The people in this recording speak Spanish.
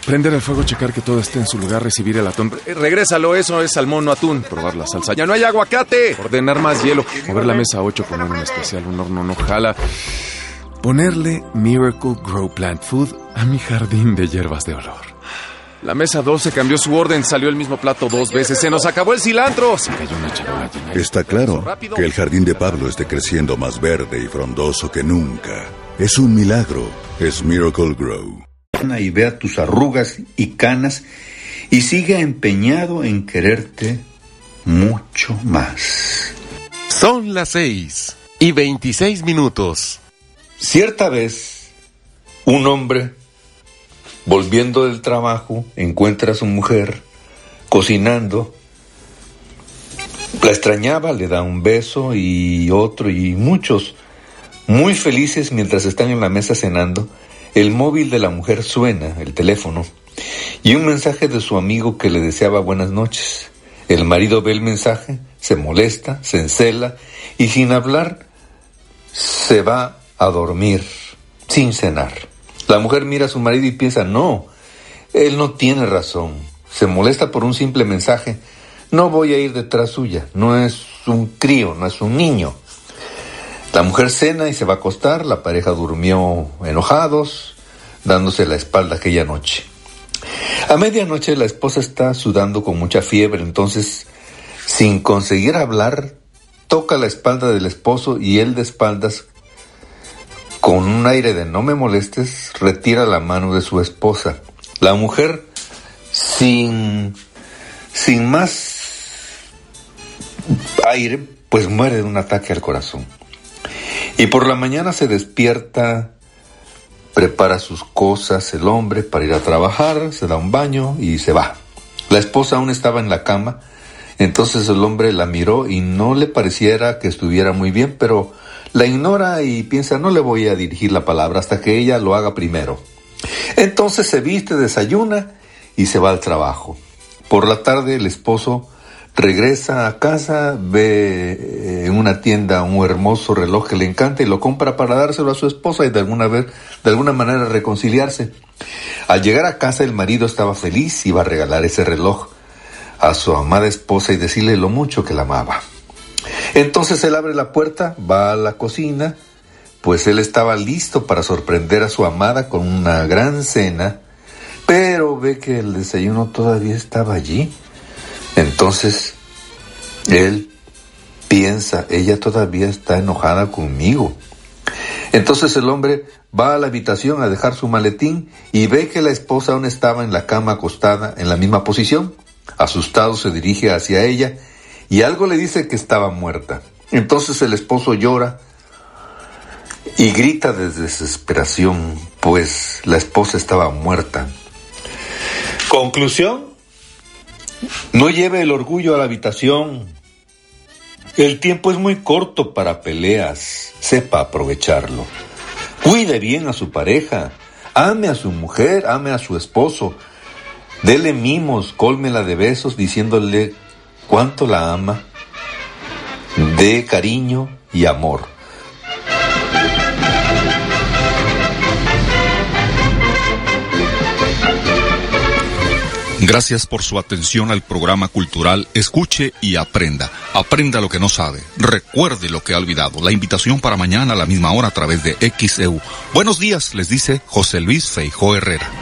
Prender el fuego, checar que todo esté en su lugar, recibir el atún. Regrésalo, eso es salmón, no atún. Probar la salsa. ¡Ya no hay aguacate! Ordenar más hielo. Mover la mesa 8, poner un especial, un horno no jala. Ponerle Miracle Grow Plant Food a mi jardín de hierbas de olor. La mesa 12 cambió su orden, salió el mismo plato 2 veces. ¡Se nos acabó el cilantro! Se cayó una charola llena. Está claro que el jardín de Pablo esté creciendo más verde y frondoso que nunca. Es un milagro. Es Miracle Grow. Y vea tus arrugas y canas y siga empeñado en quererte mucho más. Son las 6:26. Cierta vez, un hombre, volviendo del trabajo, encuentra a su mujer cocinando. La extrañaba, le da un beso y otro y muchos, muy felices mientras están en la mesa cenando. El móvil de la mujer suena, el teléfono, y un mensaje de su amigo que le deseaba buenas noches. El marido ve el mensaje, se molesta, se encela y sin hablar se va a dormir sin cenar. La mujer mira a su marido y piensa, no, él no tiene razón. Se molesta por un simple mensaje. No voy a ir detrás suya, no es un crío, no es un niño. La mujer cena y se va a acostar. La pareja durmió enojados, dándose la espalda aquella noche. A medianoche la esposa está sudando con mucha fiebre, entonces, sin conseguir hablar, toca la espalda del esposo y él de espaldas, con un aire de no me molestes, retira la mano de su esposa. La mujer, sin más aire, pues muere de un ataque al corazón. Y por la mañana se despierta, prepara sus cosas el hombre para ir a trabajar, se da un baño y se va. La esposa aún estaba en la cama, entonces el hombre la miró y no le pareciera que estuviera muy bien, pero la ignora y piensa, no le voy a dirigir la palabra hasta que ella lo haga primero. Entonces se viste, desayuna y se va al trabajo. Por la tarde el esposo regresa a casa, ve en una tienda un hermoso reloj que le encanta y lo compra para dárselo a su esposa y de alguna manera reconciliarse. Al llegar a casa el marido estaba feliz, iba a regalar ese reloj a su amada esposa y decirle lo mucho que la amaba. Entonces él abre la puerta, va a la cocina, pues él estaba listo para sorprender a su amada con una gran cena, pero ve que el desayuno todavía estaba allí. Entonces, él piensa, ella todavía está enojada conmigo. Entonces el hombre va a la habitación a dejar su maletín y ve que la esposa aún estaba en la cama acostada en la misma posición. Asustado se dirige hacia ella y algo le dice que estaba muerta. Entonces el esposo llora y grita de desesperación, pues la esposa estaba muerta. Conclusión: no lleve el orgullo a la habitación. El tiempo es muy corto para peleas. Sepa aprovecharlo. Cuide bien a su pareja. Ame a su mujer, ame a su esposo. Dele mimos, cólmela de besos diciéndole cuánto la ama. Dé cariño y amor. Gracias por su atención al programa cultural Escuche y Aprenda. Aprenda lo que no sabe. Recuerde lo que ha olvidado. La invitación para mañana a la misma hora a través de XEU. Buenos días, les dice José Luis Feijó Herrera.